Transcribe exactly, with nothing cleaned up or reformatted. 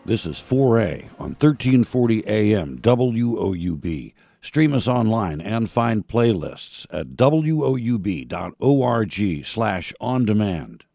This is four A on thirteen forty A M W O U B. Stream us online and find playlists at woub.org slash on demand.